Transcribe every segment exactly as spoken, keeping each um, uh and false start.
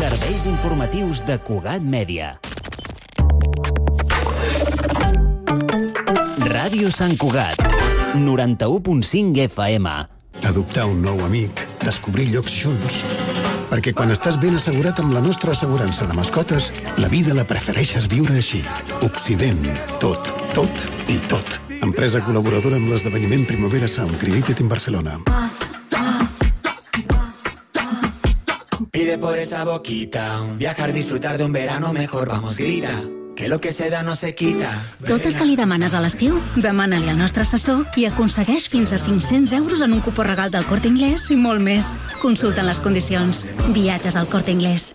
Serveis informatius de Cugat Mèdia. Ràdio Sant Cugat, noranta-u punt cinc F M. Adoptar un nou amic, descobrir llocs junts. Perquè quan estàs ben assegurat amb la nostra assegurança de mascotes, la vida la prefereixes viure així. Occident. Tot, tot i tot. Empresa col·laboradora amb l'esdeveniment Primavera Sound, created in Barcelona. Pide por esa boquita, un viajar, disfrutar de un verano mejor, vamos, grita. Que lo que se da no se quita. Tot el que li demanes a l'estiu, demana-li al nostre assessor i aconsegueix fins a cinc-cents euros en un cupó regal del Corte Inglés i molt més. Consulta les condicions. Viatges al Corte Inglés.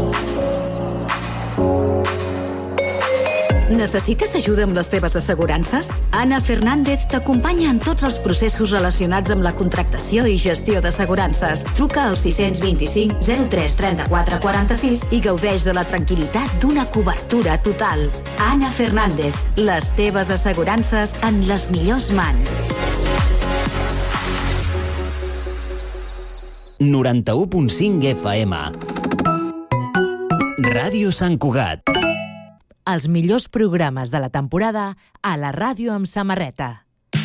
Necessites ajuda amb les teves assegurances? Anna Fernández t'acompanya en tots els processos relacionats amb la contractació i gestió d'assegurances. Truca al sis dos cinc zero tres trenta-quatre quaranta-sis i gaudeix de la tranquil·litat d'una cobertura total. Anna Fernández, les teves assegurances en les millors mans. noranta-u punt cinc F M. Ràdio Sant Cugat. Els millors programes de la temporada a la ràdio amb samarreta.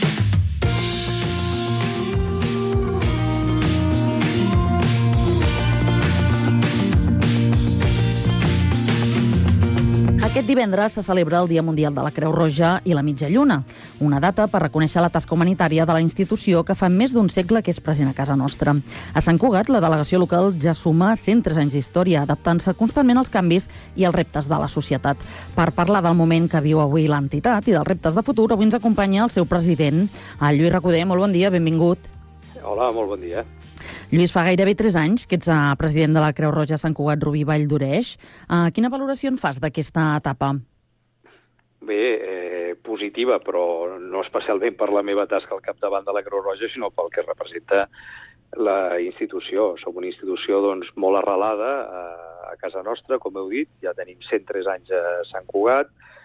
Aquest divendres se celebra el Dia Mundial de la Creu Roja i la Mitja Lluna, una data per reconèixer la tasca humanitària de la institució que fa més d'un segle que és present a casa nostra. A Sant Cugat, la delegació local ja suma cent tres anys d'història, adaptant-se constantment als canvis i als reptes de la societat. Per parlar del moment que viu avui l'entitat i dels reptes de futur, avui ens acompanya el seu president, el Lluís Recoder. Molt bon dia, benvingut. Hola, molt bon dia. Lluís, fa gairebé tres anys que ets president de la Creu Roja Sant Cugat Rubí Vall d'Oreix. Uh, quina valoració en fas d'aquesta etapa? Bé, eh, positiva, però no especialment per la meva tasca al capdavant de la Creu Roja, sinó pel que representa la institució. Som una institució doncs, molt arrelada a, a casa nostra, com heu dit. Ja tenim cent tres anys a Sant Cugat,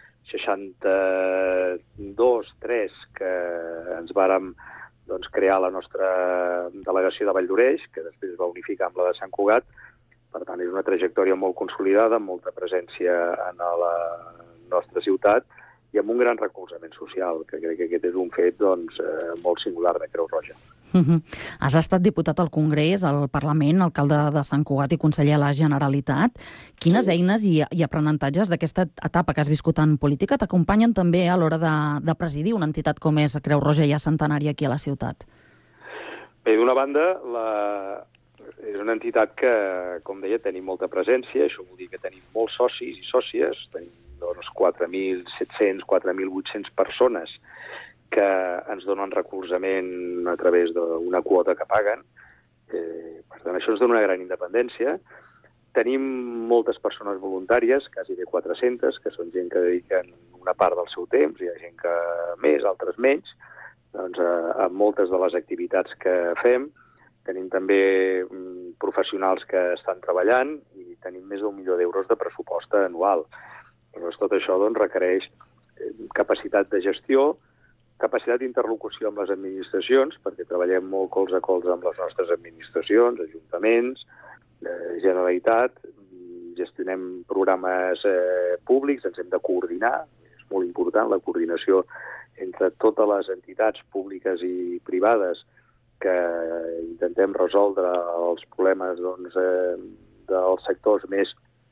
seixanta-dos, tres, que ens vàrem doncs, crear la nostra delegació de Vall d'Oreix, que després es va unificar amb la de Sant Cugat. Per tant, és una trajectòria molt consolidada, amb molta presència en la nostra ciutat i amb un gran recolzament social, que crec que aquest és un fet doncs, eh, molt singular de Creu Roja. Uh-huh. Has estat diputat al Congrés, al Parlament, alcalde de Sant Cugat i conseller a la Generalitat. Quines eines i, i aprenentatges d'aquesta etapa que has viscut en política t'acompanyen també a l'hora de, de presidir una entitat com és Creu Roja ja centenària aquí a la ciutat? Bé, d'una banda, la... és una entitat que, com deia, tenim molta presència. Això vol dir que tenim molts socis i sòcies. Tenim doncs, quatre mil set-cents, quatre mil vuit-cents persones que ens donen recolzament a través d'una quota que paguen. Eh, per tant, això ens dona una gran independència. Tenim moltes persones voluntàries, quasi de quatre-centes, que són gent que dediquen una part del seu temps, hi ha gent que més, altres menys, doncs, a, a moltes de les activitats que fem. Tenim també mm, professionals que estan treballant i tenim més d'un milió d'euros de pressupost anual. Llavors, tot això doncs, requereix capacitat de gestió, capacitat d'interlocució amb les administracions, perquè treballem molt colze a colze amb les nostres administracions, ajuntaments, eh, Generalitat, gestionem programes eh, públics, ens hem de coordinar, és molt important la coordinació entre totes les entitats públiques i privades que intentem resoldre els problemes doncs, eh, dels sectors més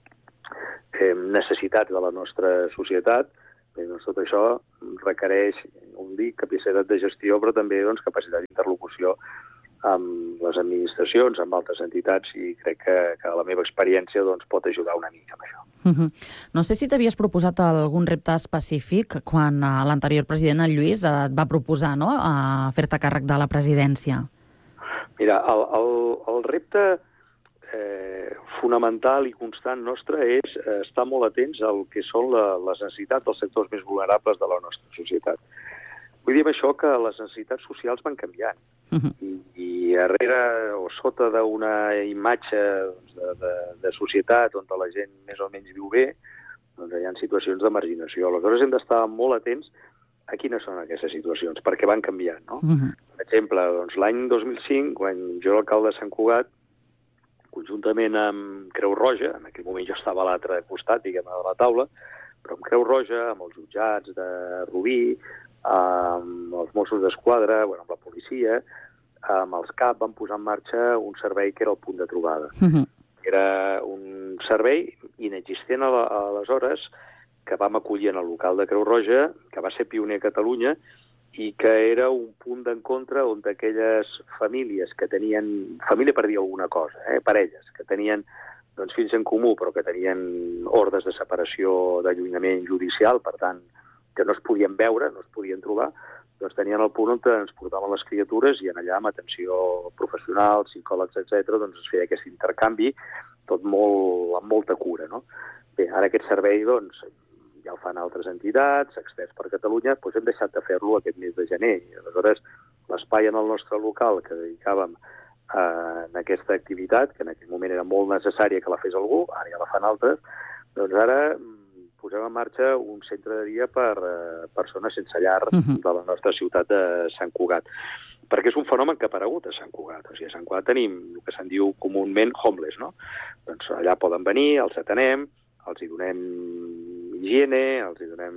eh, necessitats de la nostra societat. Bé, doncs tot això requereix, com dic, capacitat de gestió, però també doncs, capacitat d'interlocució amb les administracions, amb altres entitats, i crec que, que la meva experiència doncs, pot ajudar una mica amb això. Uh-huh. No sé si t'havies proposat algun repte específic quan l'anterior president, el Lluís, et va proposar no? a fer-te càrrec de la presidència. Mira, el, el, el repte eh, fonamental i constant nostre és eh, estar molt atents al que són la, les necessitats dels sectors més vulnerables de la nostra societat. Vull dir amb això que les necessitats socials van canviant. Uh-huh. I, I darrere o sota d'una imatge doncs, de, de, de societat on la gent més o menys viu bé, doncs hi ha situacions de marginació. Aleshores hem d'estar molt atents a quines són aquestes situacions, perquè van canviant. No? Uh-huh. Per exemple, doncs, l'any dos mil cinc, quan jo era alcalde de Sant Cugat, conjuntament amb Creu Roja, en aquell moment jo estava a l'altre costat, diguem, de la taula, però amb Creu Roja, amb els jutjats de Rubí, amb els Mossos d'Esquadra, bueno, amb la policia, amb els C A P, van posar en marxa un servei que era el punt de trobada. Uh-huh. Era un servei inexistent aleshores que vam acollir en el local de Creu Roja, que va ser pioner a Catalunya, i que era un punt d'encontre on aquelles famílies que tenien, família per dir alguna cosa, eh, parelles, que tenien doncs, fills en comú, però que tenien ordres de separació, d'allunyament judicial, per tant, que no es podien veure, no es podien trobar, doncs tenien el punt on ens portaven les criatures i en allà, amb atenció professional, psicòlegs, etcètera, doncs es feia aquest intercanvi, tot molt, amb molta cura, no? Bé, ara aquest servei, doncs, ja el fan altres entitats, experts per Catalunya, doncs hem deixat de fer-lo aquest mes de gener. I aleshores, l'espai en el nostre local que dedicàvem eh, en aquesta activitat, que en aquell moment era molt necessària que la fes algú, ara ja la fan altres, doncs ara posem en marxa un centre de dia per eh, persones sense llar uh-huh. de la nostra ciutat de Sant Cugat. Perquè és un fenomen que ha aparegut a Sant Cugat. O sigui, a Sant Cugat tenim el que se'n diu comúment homeless, no? Doncs allà poden venir, els atenem, els hi donem higiene, els hi donem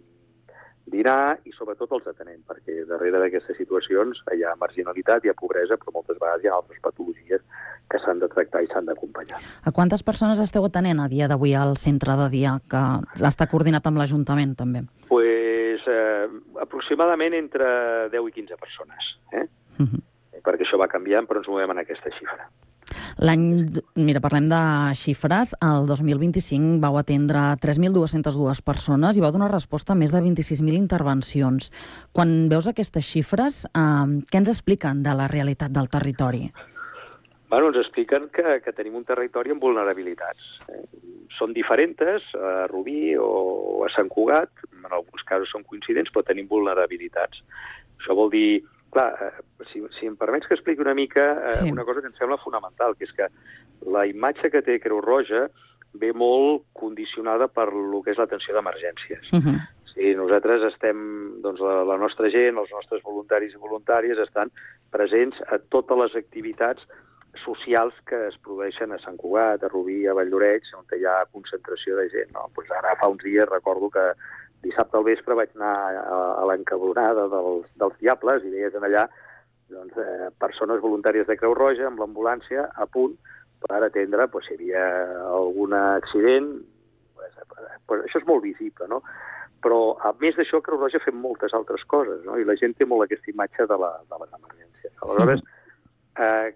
dinar i sobretot els atenem, perquè darrere d'aquestes situacions hi ha marginalitat, hi ha pobresa, però moltes vegades hi ha altres patologies que s'han de tractar i s'han d'acompanyar. A quantes persones esteu atenent a dia d'avui al centre de dia, que està coordinat amb l'Ajuntament també? Pues, eh, aproximadament entre deu i quinze persones, eh? Uh-huh. Perquè això va canviant, però ens movem en aquesta xifra. L'any, mira, parlem de xifres, el dos mil vint-i-cinc vau atendre tres mil dues-centes dues persones i vau donar resposta a més de vint-i-sis mil intervencions. Quan veus aquestes xifres, eh, què ens expliquen de la realitat del territori? Bueno, ens expliquen que, que tenim un territori amb vulnerabilitats. Eh? Són diferents a Rubí o a Sant Cugat, en alguns casos són coincidents, però tenim vulnerabilitats. Això vol dir... Clar, eh, si, si em permets que expliqui una mica eh, sí. una cosa que em sembla fonamental, que és que la imatge que té Creu Roja ve molt condicionada per lo que és l'atenció d'emergències. Uh-huh. Si nosaltres estem, doncs la, la nostra gent, els nostres voluntaris i voluntàries estan presents a totes les activitats socials que es produeixen a Sant Cugat, a Rubí, a Valldoreix, on hi ha concentració de gent. No? Pues ara fa uns dies recordo que dissabte al vespre vaig anar a, a l'encabronada dels, dels Diables i veies en allà doncs, eh, persones voluntàries de Creu Roja amb l'ambulància a punt per atendre pues, si hi havia algun accident. Pues, pues, això és molt visible, no? Però, a més d'això, Creu Roja fem moltes altres coses, no? I la gent té molt aquesta imatge de, la, de les emergències. Aleshores, eh,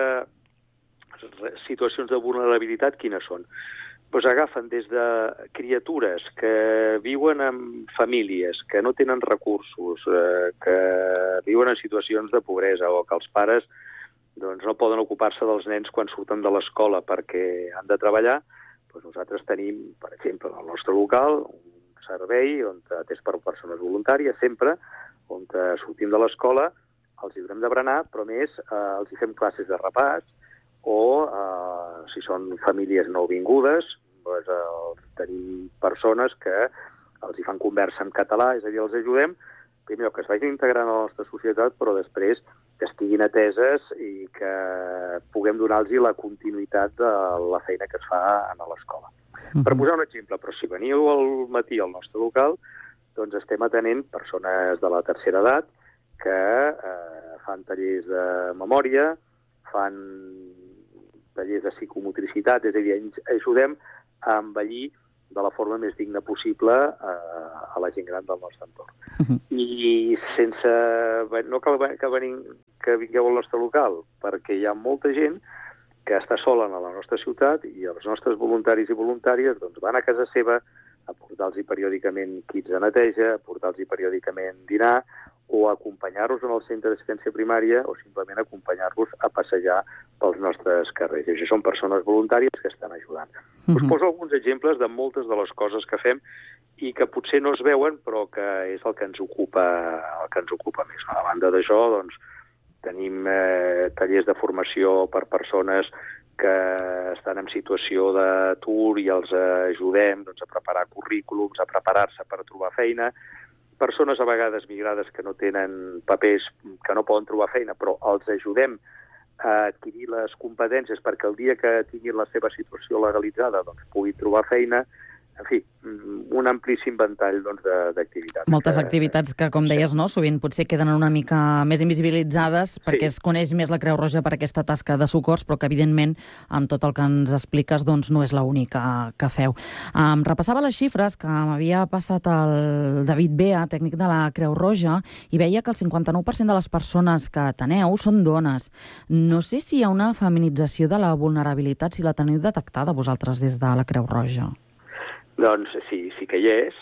aquestes situacions de vulnerabilitat, quines són? Pues agafen des de criatures que viuen en famílies, que no tenen recursos, eh, que viuen en situacions de pobresa o que els pares doncs, no poden ocupar-se dels nens quan surten de l'escola perquè han de treballar, doncs nosaltres tenim, per exemple, en el nostre local, un servei on és per persones voluntàries, sempre, on sortim de l'escola, els hi donem de berenar, però més eh, els hi fem classes de repàs, o eh, si són famílies nouvingudes, doncs, eh, tenim persones que els hi fan conversa en català, és a dir, els ajudem, primer que es vagin integrant a la nostra societat, però després que estiguin ateses i que puguem donar-los la continuïtat de la feina que es fa a l'escola. Uh-huh. Per posar un exemple, però si veniu al matí al nostre local, doncs estem atenent persones de la tercera edat que eh, fan tallers de memòria, fan tallers de psicomotricitat, és a dir, ajudem a envellir de la forma més digna possible a, a la gent gran del nostre entorn. Uh-huh. I sense... no cal que, venim, que vingueu al nostre local, perquè hi ha molta gent que està sola a la nostra ciutat i els nostres voluntaris i voluntàries doncs, van a casa seva a portar-los periòdicament kits de neteja, a portar-los periòdicament dinar, o acompanyar-los en el centre d'assistència primària o simplement acompanyar-los a passejar pels nostres carrers. I això són persones voluntàries que estan ajudant. Uh-huh. Us poso alguns exemples de moltes de les coses que fem i que potser no es veuen, però que és el que ens ocupa, el que ens ocupa més. A banda d'això, doncs, tenim eh, tallers de formació per persones que estan en situació d'atur i els ajudem doncs, a preparar currículums, a preparar-se per trobar feina. Persones a vegades migrades que no tenen papers, que no poden trobar feina, però els ajudem adquirir les competències perquè el dia que tinguin la seva situació legalitzada doncs, pugui trobar feina. En fi, un amplíssim ventall doncs, d'activitats. Moltes activitats que, com deies, no, sovint potser queden una mica més invisibilitzades perquè sí. Es coneix més la Creu Roja per aquesta tasca de socors, però que, evidentment, amb tot el que ens expliques, doncs, no és l'única que feu. Um, repassava les xifres que m'havia passat el David Bea, tècnic de la Creu Roja, i veia que el cinquanta-nou per cent de les persones que ateneu són dones. No sé si hi ha una feminització de la vulnerabilitat, si la teniu detectada vosaltres des de la Creu Roja. Doncs sí, sí que hi és,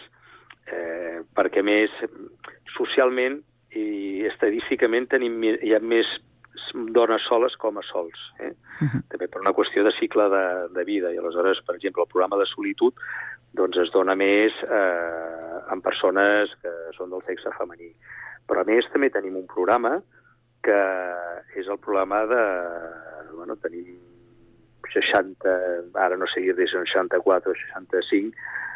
eh, perquè més socialment i estadísticament tenim, hi ha més dones soles com a sols, eh? Uh-huh. També per una qüestió de cicle de, de vida, i aleshores, per exemple, el programa de solitud doncs es dona més eh, en persones que són del sexe femení. Però a més també tenim un programa que és el programa de... Bueno, tenim seixanta, ara no sé dir si són seixanta-quatre o seixanta-cinc,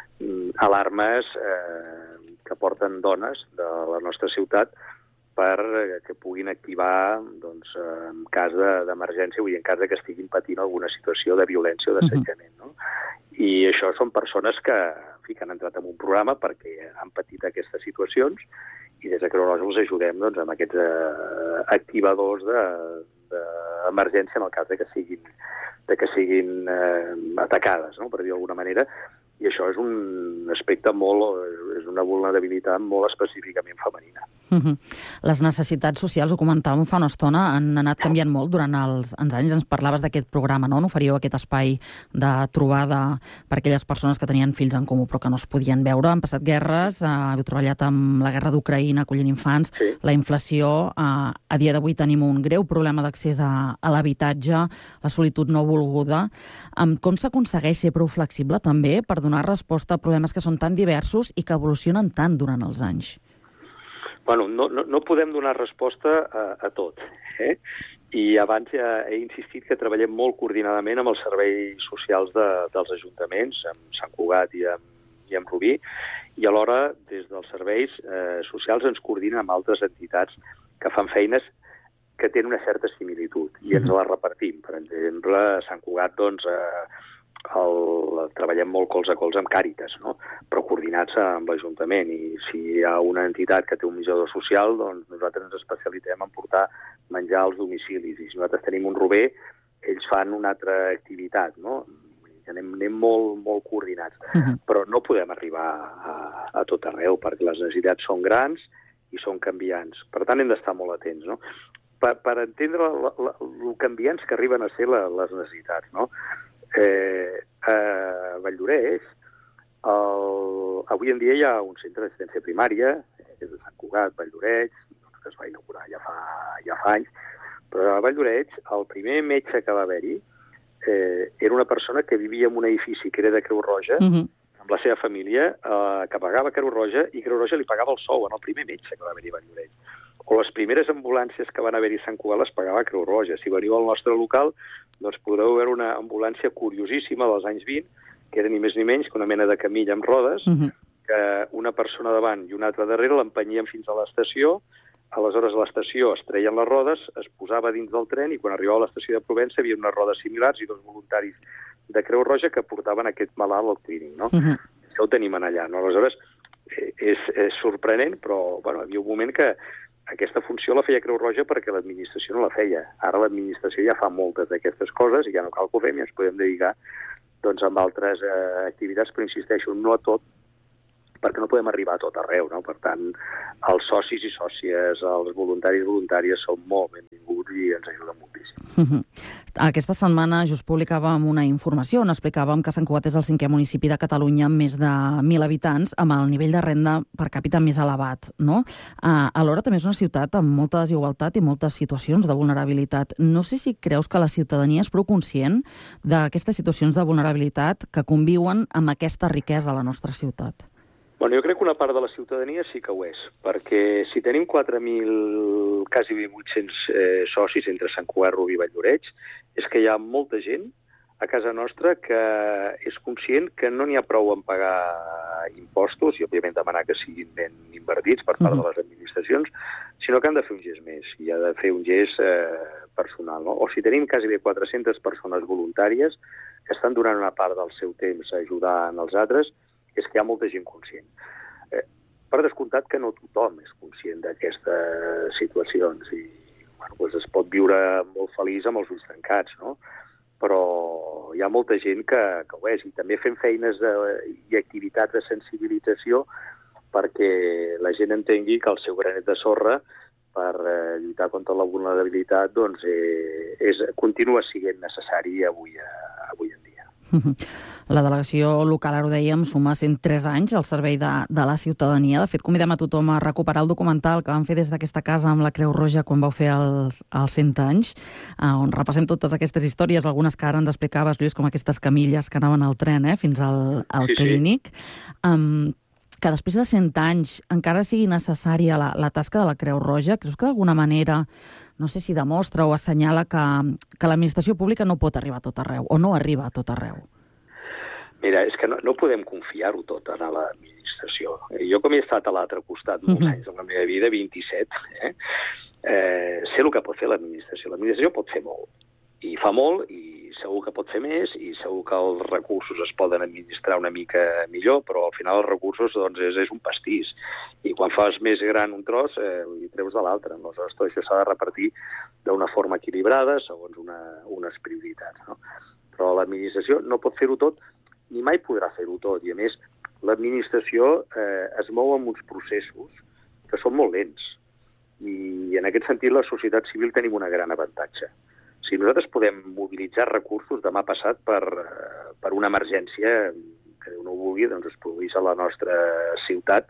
alarmes eh, que porten dones de la nostra ciutat per que puguin activar doncs, en cas d'emergència, vull dir, en cas que estiguin patint alguna situació de violència o d'assetjament. No? I això són persones que, en fi, que han entrat en un programa perquè han patit aquestes situacions i des de Creu Roja els ajudem doncs, amb aquests eh, activadors d'emergència de, en el cas de que siguin de que siguin eh, atacades, no? Per dir d'alguna manera, i això és un aspecte molt, és una vulnerabilitat molt específicament femenina. Uh-huh. Les necessitats socials, ho comentàvem fa una estona, han anat canviant molt durant els, els anys. Ens parlaves d'aquest programa, no? N'oferíeu aquest espai de trobada per aquelles persones que tenien fills en comú però que no es podien veure. Han passat guerres, eh, heu treballat amb la guerra d'Ucraïna, acollint infants, sí. La inflació, eh, a dia d'avui tenim un greu problema d'accés a, a l'habitatge, la solitud no volguda. Um, com s'aconsegueix ser prou flexible també per donar resposta a problemes que són tan diversos i que evolucionen tant durant els anys? Bueno, no, no, no podem donar resposta a, a tot, eh? I abans ja he insistit que treballem molt coordinadament amb els serveis socials de, dels ajuntaments, amb Sant Cugat i amb, i amb Rubí, i alhora des dels serveis eh, socials ens coordinen amb altres entitats que fan feines que tenen una certa similitud i ens la repartim. Per exemple, a Sant Cugat, doncs, eh, el, treballem molt colze a colze amb Càritas, no? Però coordinats amb l'Ajuntament, i si hi ha una entitat que té un menjador social, doncs nosaltres ens especialitzem en portar menjar als domicilis, i si nosaltres tenim un rober, ells fan una altra activitat, no? Anem, anem molt, molt coordinats, uh-huh. Però no podem arribar a, a tot arreu, perquè les necessitats són grans i són canviants. Per tant, hem d'estar molt atents, no? Per, per entendre el canviants que arriben a ser la, les necessitats, no? Eh, a Valldoreix, el, avui en dia hi ha un centre d'assistència primària, és de Sant Cugat, Valldoreix, que es va inaugurar ja fa, ja fa anys, però a Valldoreix el primer metge que va haver-hi eh, era una persona que vivia en un edifici que era de Creu Roja, uh-huh. amb la seva família, eh, que pagava Creu Roja, i Creu Roja li pagava el sou en el primer metge que va haver-hi a Valldoreix. O les primeres ambulàncies que van haver-hi a Sant Cugat les pagava Creu Roja. Si veniu al nostre local, doncs podreu veure una ambulància curiosíssima dels anys vint, que era ni més ni menys que una mena de camilla amb rodes, uh-huh. que una persona davant i una altra darrere l'empenyien fins a l'estació. Aleshores, a l'estació es treien les rodes, es posava dins del tren, i quan arribava a l'estació de Provença hi havia unes rodes similars i dos voluntaris de Creu Roja que portaven aquest malalt al clínic, no? Uh-huh. Això ho tenim allà, no? Aleshores, és, és sorprenent, però bueno, hi havia un moment que aquesta funció la feia Creu Roja perquè l'administració no la feia. Ara l'administració ja fa moltes d'aquestes coses i ja no cal que ho fem, ja ens podem dedicar doncs, amb altres eh, activitats, però insisteixo, no a tot, perquè no podem arribar a tot arreu, no? Per tant, els socis i sòcies, els voluntaris i voluntàries són molt benvinguts i ens ajuden moltíssim. Uh-huh. Aquesta setmana just publicàvem una informació on explicàvem que Sant Cugat és el cinquè municipi de Catalunya amb més de mil habitants, amb el nivell de renda per càpita més elevat, no? Uh, alhora també és una ciutat amb molta desigualtat i moltes situacions de vulnerabilitat. No sé si creus que la ciutadania és prou conscient d'aquestes situacions de vulnerabilitat que conviuen amb aquesta riquesa a la nostra ciutat. Bueno, jo crec que una part de la ciutadania sí que ho és, perquè si tenim quatre mil, quasi vuit-cents eh, socis entre Sant Cugat, Rubí i Valldoreix, és que hi ha molta gent a casa nostra que és conscient que no n'hi ha prou en pagar impostos i, òbviament, demanar que siguin ben invertits per part de les administracions, sinó que han de fer un gest més. I ha de fer un gest eh, personal, no? O si tenim quasi bé quatre-centes persones voluntàries que estan donant una part del seu temps a ajudar en els altres, és que hi ha molta gent conscient. Eh, per descomptat que no tothom és conscient d'aquestes situacions i bueno, doncs es pot viure molt feliç amb els ulls tancats, no? Però hi ha molta gent que, que ho és. I també fem feines de, i activitats de sensibilització perquè la gent entengui que el seu granet de sorra per eh, lluitar contra la vulnerabilitat doncs, eh, és, continua sent necessari avui, avui en dia. La delegació local, ara ho dèiem, suma cent tres anys al servei de, de la ciutadania. De fet, convidem a tothom a recuperar el documental que vam fer des d'aquesta casa amb la Creu Roja quan vau fer els, els cent anys, on repassem totes aquestes històries, algunes que ara ens explicaves, Lluís, com aquestes camilles que anaven al tren eh, fins al, al sí, clínic. Sí. Um, que després de cent anys encara sigui necessària la, la tasca de la Creu Roja, creus que d'alguna manera, no sé si demostra o assenyala que, que l'administració pública no pot arribar a tot arreu, o no arriba a tot arreu? Mira, és que no, no podem confiar-ho tot a l'administració. Jo, com he estat a l'altre costat molts anys de la meva vida, vint-i-set, eh, eh, sé el que pot fer l'administració. L'administració pot fer molt, i fa molt, i segur que pot fer més, i segur que els recursos es poden administrar una mica millor, però al final els recursos doncs, és, és un pastís. I quan fas més gran un tros, eh, hi treus de l'altre. Aleshores, tot això s'ha de repartir d'una forma equilibrada, segons una, unes prioritats. No? Però l'administració no pot fer-ho tot, ni mai podrà fer-ho tot. I, a més, l'administració eh, es mou amb uns processos que són molt lents. I, en aquest sentit, la societat civil tenim una gran avantatge. Si nosaltres podem mobilitzar recursos demà passat per, per una emergència, que Déu no ho vulgui, doncs es produís a la nostra ciutat,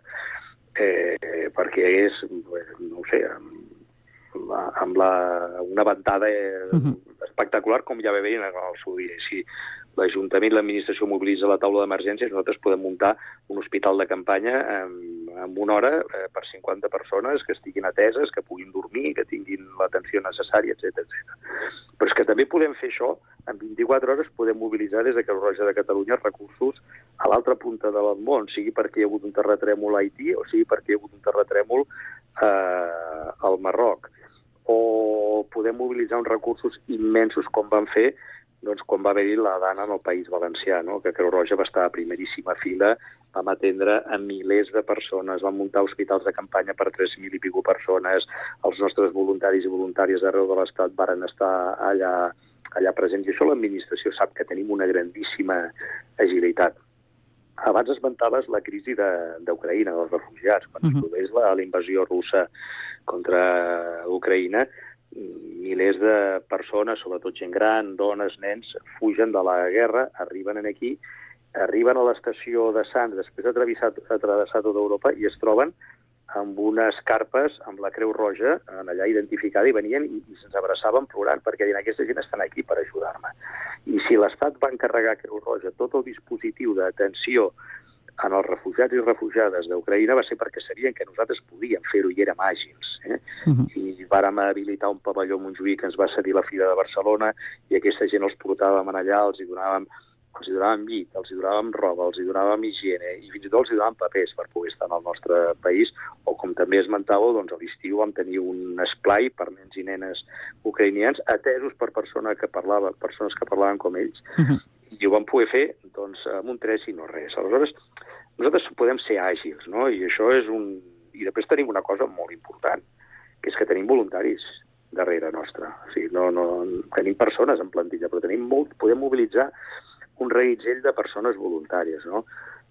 eh, perquè és, no ho sé, amb, la, amb la, una ventada eh, uh-huh. espectacular, com ja va haver al seu dia. Si l'Ajuntament i l'administració mobilitza la taula d'emergències, nosaltres podem muntar un hospital de campanya en, en una hora eh, per cinquanta persones que estiguin ateses, que puguin dormir, que tinguin l'atenció necessària, etcètera, etcètera. Però és que també podem fer això, en vint-i-quatre hores podem mobilitzar des de Creu Roja de Catalunya recursos a l'altra punta del món, sigui perquè hi ha hagut un terratrèmol a Haití o sigui perquè hi ha hagut un terratrèmol eh, al Marroc. O podem mobilitzar uns recursos immensos com van fer doncs, quan va haver-hi la dana en el País Valencià, no? Que Creu Roja va estar a primeríssima fila, vam atendre a milers de persones, vam muntar hospitals de campanya per tres mil i pico persones, els nostres voluntaris i voluntàries d'arreu de l'Estat varen estar allà, allà presents, i això l'administració sap que tenim una grandíssima agilitat. Abans esmentaves la crisi d'Ucraïna, de, dels refugiats, quan es produeix la, la invasió russa contra Ucraïna, milers de persones, sobretot gent gran, dones, nens, fugen de la guerra, arriben aquí, arriben a l'estació de Sants, després de travessar, travessar tota Europa, i es troben amb unes carpes amb la Creu Roja allà identificada, i venien i, i se'ns abraçaven plorant, perquè deien, aquesta gent estan aquí per ajudar-me. I si l'Estat va encarregar a Creu Roja tot el dispositiu d'atenció en els refugiats i refugiades d'Ucraïna va ser perquè sabien que nosaltres podíem fer-ho i érem àgils. Eh? Uh-huh. I vàrem habilitar un pavelló a Montjuïc que ens va cedir la Fira de Barcelona, i aquesta gent els portàvem allà, els hi donàvem, els hi donàvem llit, els hi donàvem roba, els hi donàvem higiene, i fins i tot els hi donàvem papers per poder estar en el nostre país, o com també esmentàveu, doncs a l'estiu vam tenir un esplai per nens i nenes ucraïnians atesos per persona que parlava, persones que parlaven com ells, uh-huh. i ho vam poder fer doncs, amb un tres i no res. Aleshores, nosaltres podem ser àgils, no? I això és un... I després tenim una cosa molt important, que és que tenim voluntaris darrere nostra. O sigui, no, no... Tenim persones en plantilla, però tenim molt... podem mobilitzar un reguitzell de persones voluntàries, no?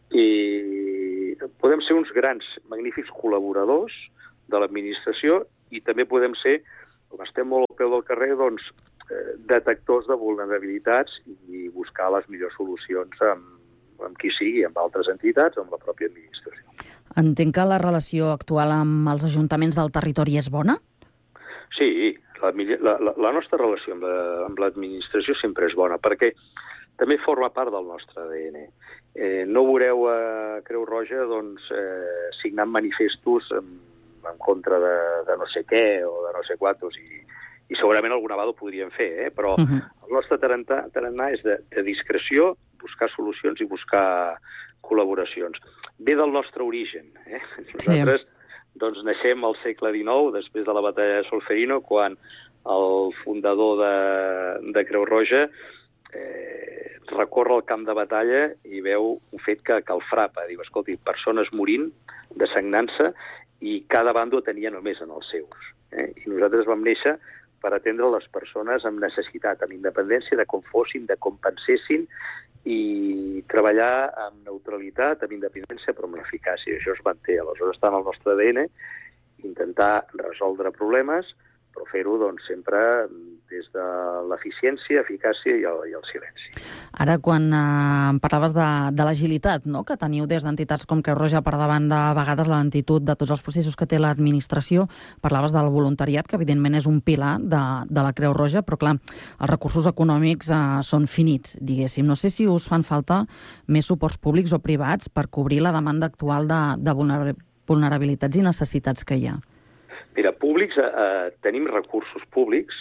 I podem ser uns grans, magnífics col·laboradors de l'administració, i també podem ser, com estem molt al peu del carrer, doncs, detectors de vulnerabilitats i buscar les millors solucions amb, amb qui sigui, amb altres entitats o amb la pròpia administració. Entenc que la relació actual amb els ajuntaments del territori és bona? Sí, la, la, la nostra relació amb l'administració sempre és bona, perquè també forma part del nostre A D N. Eh, no veureu a Creu Roja doncs, eh, signant manifestos en, en contra de, de no sé què o de no sé quantos, i i segurament alguna vegada ho podríem fer, eh? Però uh-huh. el nostre tarannà, tarannà és de, de discreció, buscar solucions i buscar col·laboracions. Ve del nostre origen. Eh? Nosaltres sí. doncs, naixem al segle dinou, després de la batalla de Solferino, quan el fundador de, de Creu Roja, eh, recorre al camp de batalla i veu un fet que, que el frapa. Diu, escolti, persones morint, desagnant-se, i cada bando tenia només en els seus. Eh? I nosaltres vam néixer per atendre les persones amb necessitat, amb independència de com fossin, de com pensessin, i treballar amb neutralitat, amb independència, però amb eficàcia. Això es manté. Aleshores està en el nostre A D N intentar resoldre problemes, però fer-ho doncs, sempre des de l'eficiència, eficàcia i el, i el silenci. Ara, quan eh, parlaves de, de l'agilitat, no?, que teniu des d'entitats com Creu Roja per davant de vegades la lentitud de tots els processos que té l'administració, parlaves del voluntariat, que evidentment és un pilar de, de la Creu Roja, però clar, els recursos econòmics eh, són finits, diguéssim. No sé si us fan falta més suports públics o privats per cobrir la demanda actual de, de vulnerabilitats i necessitats que hi ha. Mira, públics, eh, tenim recursos públics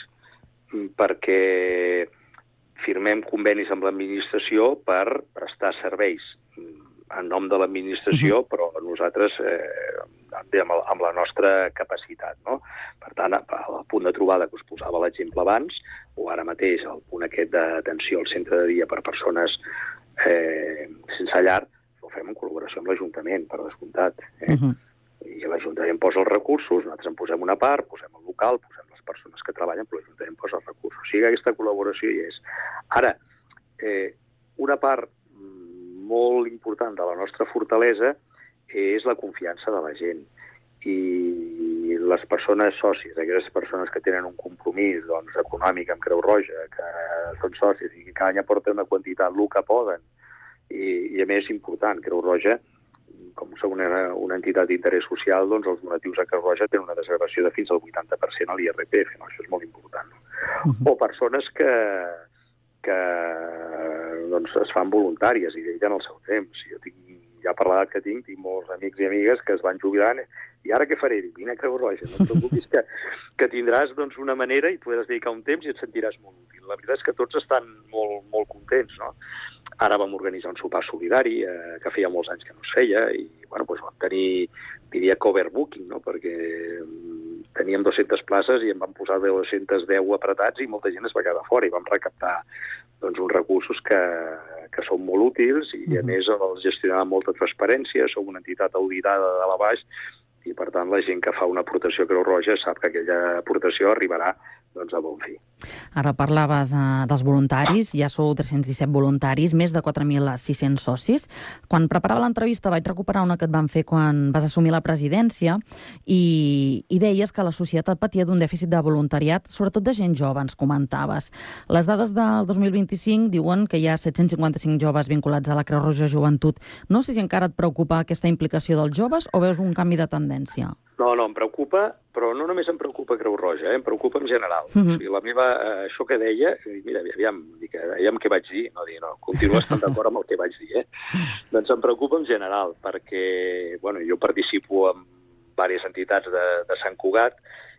perquè firmem convenis amb l'administració per prestar serveis en nom de l'administració, però nosaltres eh, amb, amb la nostra capacitat. No? Per tant, al punt de trobada que us posava l'exemple abans, o ara mateix al punt aquest d'atenció al centre de dia per persones eh, sense llar, ho fem en col·laboració amb l'Ajuntament, per descomptat. Eh? Uh-huh. I l'Ajuntament posa els recursos, nosaltres en posem una part, posem el local, posem les persones que treballen, però l'Ajuntament posa els recursos. O sigui, aquesta col·laboració hi és. Ara, eh, una part molt important de la nostra fortalesa és la confiança de la gent. I les persones sòcies, aquelles persones que tenen un compromís doncs, econòmic amb Creu Roja, que són sòcies i que cada any aporten una quantitat, el que poden. I, i a més, important, Creu Roja, com som una, una entitat d'interès social, doncs els donatius a Creu Roja tenen una desgravació de fins al vuitanta per cent a l'I R P F, no? Això és molt important. No? Uh-huh. O persones que, que doncs, es fan voluntàries i dediquen el seu temps. Jo tinc, ja parlat que tinc, tinc molts amics i amigues que es van jubilant i ara què faré? Dic, vine a Creu Roja, no et preocupis que, que tindràs doncs, una manera i podràs dedicar un temps i et sentiràs molt útil. La veritat és que tots estan molt, molt contents, no? Ara vam organitzar un sopar solidari, eh, que feia molts anys que no es feia, i bueno, doncs vam tenir, diria que overbooking, no? Perquè teníem dues-centes places i en vam posar dos-cents deu apretats i molta gent es va quedar fora i vam recaptar doncs, uns recursos que, que són molt útils i a més els gestionàvem amb molta transparència, som una entitat auditada de la baix i per tant la gent que fa una aportació a Creu Roja sap que aquella aportació arribarà doncs, a bon fi. Ara parlaves eh, dels voluntaris, ja sou tres-cents disset voluntaris, més de quatre mil sis-cents socis. Quan preparava l'entrevista vaig recuperar una que et van fer quan vas assumir la presidència i, i deies que la societat patia d'un dèficit de voluntariat, sobretot de gent jove, ens comentaves. Les dades del dos mil vint-i-cinc diuen que hi ha set-cents cinquanta-cinc joves vinculats a la Creu Roja Joventut. No sé si encara et preocupa aquesta implicació dels joves o veus un canvi de tendència? No, no, em preocupa, però no només em preocupa Creu Roja, eh? Em preocupa en general. Uh-huh. O sigui, la meva, eh, això que deia, mira, aviam, dic, aviam què vaig dir, no, dir, no, continuo estant d'acord amb el que vaig dir, eh? Doncs em preocupa en general, perquè, bueno, jo participo en diverses entitats de, de Sant Cugat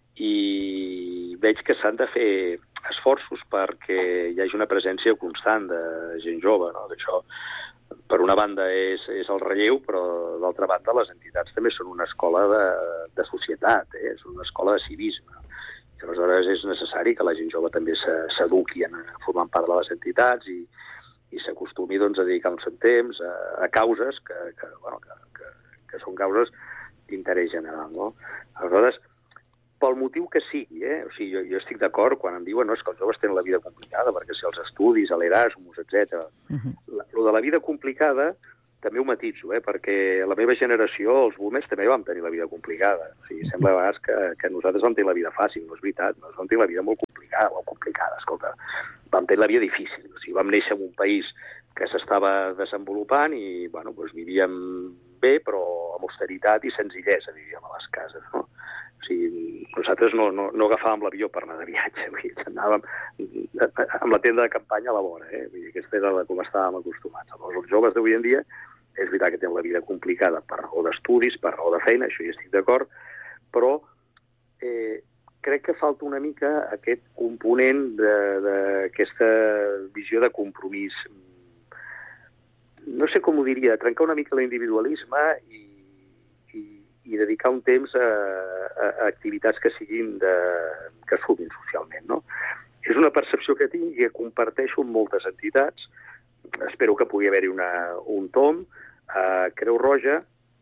i veig que s'han de fer esforços perquè hi hagi una presència constant de gent jove, no? D'això, per una banda és, és el relleu, però d'altra banda les entitats també són una escola de, de societat, eh? És una escola de civisme. I aleshores és necessari que la gent jove també s'eduqui a formar part de les entitats i, i s'acostumi doncs, a dedicar un cert temps a, a causes que, que, bueno, que, que, que són causes d'interès general. No? Aleshores, pel motiu que sigui, eh? O sigui, jo, jo estic d'acord quan em diuen no, és que els joves tenen la vida complicada, perquè si els estudis, l'Erasmus, etcètera. Uh-huh. Lo de la vida complicada també ho matitzo, eh? Perquè la meva generació, els boomers, també vam tenir la vida complicada. O sigui, sembla a vegades que, que nosaltres vam tenir la vida fàcil, no és veritat, nosaltres vam tenir la vida molt complicada, molt complicada, escolta. Vam tenir la vida difícil, o sigui, vam néixer en un país que s'estava desenvolupant i, bueno, doncs vivíem bé, però amb austeritat i senzillesa vivíem a les cases, no? O sigui, nosaltres no, no, no agafàvem l'avió per anar de viatge, vull dir, anàvem amb la tenda de campanya a la vora, eh? Vull dir, aquesta era la, com estàvem acostumats. Llavors, els joves d'avui en dia, és veritat que tenen la vida complicada per raó d'estudis, per raó de feina, això hi estic d'acord, però eh, crec que falta una mica aquest component d'aquesta visió de compromís. No sé com ho diria, trencar una mica l'individualisme i i dedicar un temps a, a, a activitats que siguin de, que es sumin socialment, no? És una percepció que tinc i que comparteixo amb moltes entitats. Espero que pugui haver-hi una, un tom. A Creu Roja,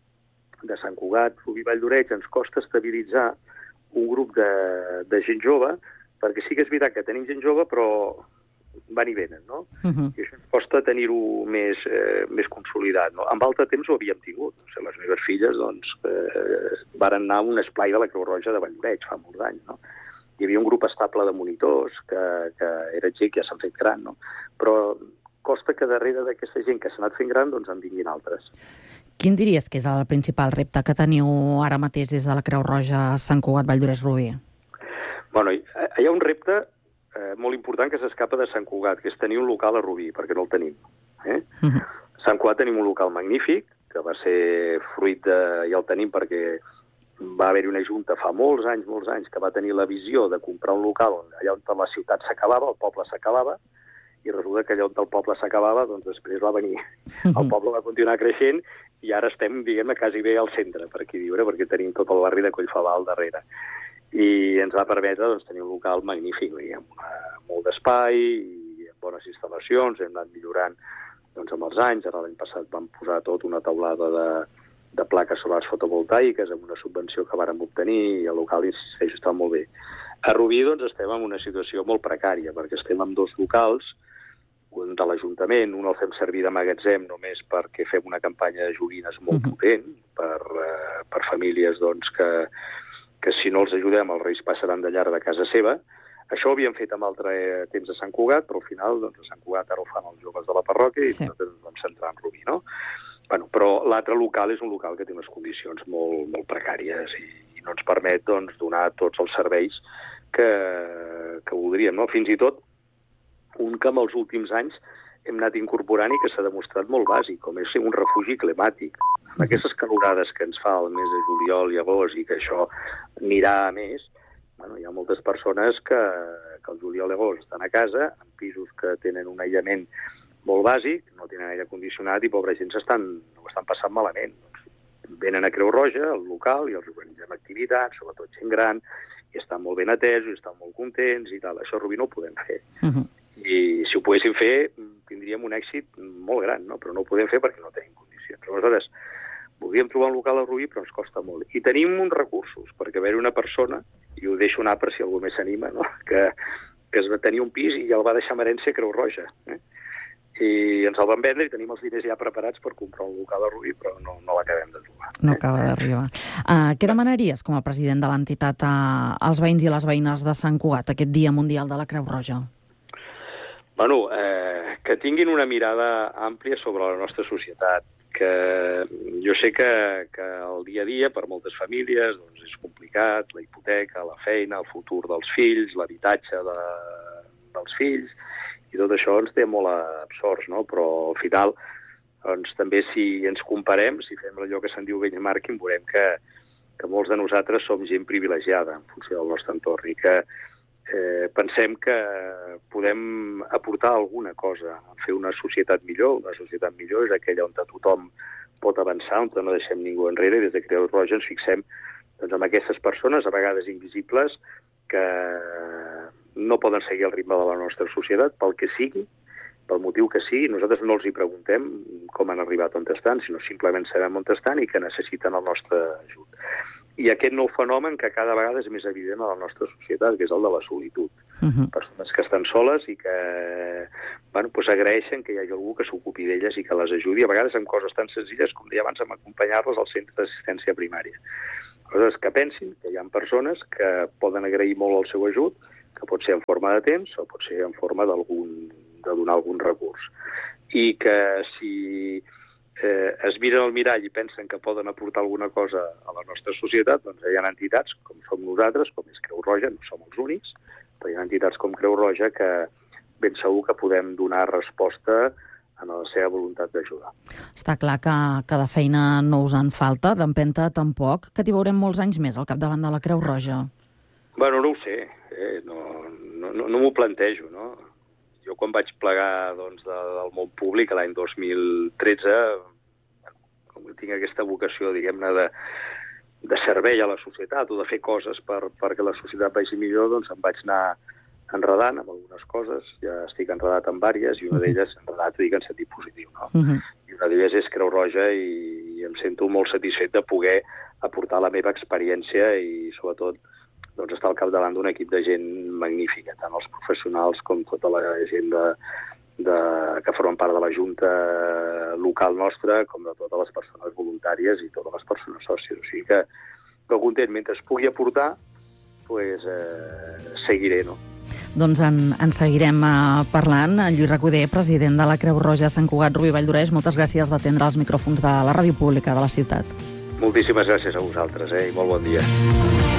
de Sant Cugat, Rubí, Valldoreix, ens costa estabilitzar un grup de, de gent jove, perquè sí que és veritat que tenim gent jove, però van i venen, no? Uh-huh. I això ens costa tenir-ho més, eh, més consolidat, no? Amb altre temps ho havíem tingut. No sé, les meves filles, doncs, eh, varen anar a un esplai de la Creu Roja de Valldoreix fa molts anys, no? Hi havia un grup estable de monitors, que, que era gent que ja s'han fet gran, no? Però costa que darrere d'aquesta gent que s'ha anat fent gran, doncs en vinguin altres. Quin diries que és el principal repte que teniu ara mateix des de la Creu Roja Sant Cugat, Valldoreix, Rubí? Bueno, hi ha un repte eh, molt important que s'escapa de Sant Cugat, que és tenir un local a Rubí, perquè no el tenim. Eh? Uh-huh. A Sant Cugat tenim un local magnífic, que va ser fruit de... ja el tenim perquè va haver-hi una junta fa molts anys, molts anys, que va tenir la visió de comprar un local allà on la ciutat s'acabava, el poble s'acabava, i resulta que allà on el poble s'acabava, doncs després va venir. El poble va continuar creixent i ara estem, diguem-ne, quasi bé al centre, per aquí viure, perquè tenim tot el barri de Collfabà al darrere. I ens va permetre doncs, tenir un local magnífic, diguem, una, molt d'espai i amb bones instal·lacions, hem anat millorant doncs, amb els anys. Ara l'any passat vam posar tot una taulada de, de plaques solars fotovoltaiques amb una subvenció que vàrem obtenir i el local, insisteix, està molt bé. A Rubí doncs, estem en una situació molt precària, perquè estem amb dos locals, un de l'Ajuntament, un el fem servir de magatzem només perquè fem una campanya de joguines molt uh-huh. potent per, uh, per famílies doncs, que, que si no els ajudem els reis passaran de llar de casa seva. Això ho havíem fet amb altre temps a Sant Cugat, però al final doncs, a Sant Cugat ara ho fan els joves de la parròquia i sí. nosaltres ens vam centrar en Rubí, no? Bueno, però l'altre local és un local que té unes condicions molt, molt precàries i, i no ens permet doncs, donar tots els serveis que, que voldríem, no? Fins i tot un que en els últims anys hem anat incorporant i que s'ha demostrat molt bàsic, com és ser un refugi climàtic. Amb aquestes calorades que ens fa el mes de juliol i agost i que això anirà a més, bueno, hi ha moltes persones que, que el juliol i agost estan a casa, en pisos que tenen un aïllament molt bàsic, no tenen aire condicionat i pobra gent s'estan, ho estan passant malament. Venen a Creu Roja, al local, i els organitzem activitats, sobretot gent gran, i estan molt ben atesos, i estan molt contents i tal. Això a Rubí no ho podem fer. Uh-huh. I si ho poguéssim fer, tindríem un èxit molt gran, no? Però no ho podem fer perquè no tenim condicions. Aleshores, voldríem trobar un local a Rubí, però ens costa molt. I tenim uns recursos, perquè haver una persona, i ho deixo anar per si algú més s'anima, no? que, que es va tenir un pis i el va deixar en herència a Creu Roja. Eh? I ens el van vendre i tenim els diners ja preparats per comprar un local a Rubí, però no, no l'acabem de trobar. No acaba d'arribar. Uh, què demanaries com a president de l'entitat uh, als veïns i les veïnes de Sant Cugat aquest Dia Mundial de la Creu Roja? Bueno, eh, que tinguin una mirada àmplia sobre la nostra societat, que jo sé que, que el dia a dia per moltes famílies doncs, és complicat, la hipoteca, la feina, el futur dels fills, l'habitatge de, dels fills, i tot això ens té molt absorts, no? Però al final, doncs, també si ens comparem, si fem allò que se'n diu benchmarking, veurem que, que molts de nosaltres som gent privilegiada en funció del nostre entorn i que Eh, pensem que podem aportar alguna cosa, fer una societat millor. Una societat millor és aquella on tothom pot avançar, on no deixem ningú enrere, i des de Creu Roja ens fixem doncs, en aquestes persones, a vegades invisibles, que no poden seguir el ritme de la nostra societat, pel que sigui, pel motiu que sigui. Nosaltres no els hi preguntem com han arribat on estan, sinó simplement sabem on estan i que necessiten el nostre ajut. I aquest nou fenomen que cada vegada és més evident a la nostra societat, que és el de la solitud. Uh-huh. Persones que estan soles i que bueno, pues agraeixen que hi hagi algú que s'ocupi d'elles i que les ajudi, a vegades amb coses tan senzilles com deia abans, amb acompanyar-les al centre d'assistència primària. Aleshores, que pensin que hi ha persones que poden agrair molt el seu ajut, que pot ser en forma de temps o pot ser en forma d'algun, de donar algun recurs. I que si Eh, es miren al mirall i pensen que poden aportar alguna cosa a la nostra societat, doncs hi ha entitats com som nosaltres, com és Creu Roja, no som els únics, però hi ha entitats com Creu Roja que ben segur que podem donar resposta a la seva voluntat d'ajudar. Està clar que, que de feina no us en falta, d'empenta tampoc, que t'hi veurem molts anys més al capdavant de la Creu Roja. Bueno, no ho sé, eh? no, no, no, no m'ho plantejo, no? Jo quan vaig plegar doncs, de, del món públic l'any dos mil tretze, com tinc aquesta vocació, diguem-ne, de, de servei a la societat o de fer coses per, perquè la societat vagi millor, doncs em vaig anar enredant amb algunes coses, ja estic enredat amb vàries, i una d'elles enredat, dic, en sentit positiu, no? Uh-huh. I una d'elles és Creu Roja, i, i em sento molt satisfet de poder aportar la meva experiència i, sobretot, doncs, estar al capdavant d'un equip de gent magnífica, tant els professionals com tota la gent de, de, que formen part de la Junta local nostra, com de totes les persones voluntàries i totes les persones sòcies. O sigui que, que content, mentre es pugui aportar, pues, eh, seguiré, no? Doncs en, en seguirem uh, parlant. En Lluís Recoder, president de la Creu Roja Sant Cugat Rubí Valldoreix, moltes gràcies d'atendre els micròfons de la ràdio pública de la ciutat. Moltíssimes gràcies a vosaltres, eh, i molt bon dia.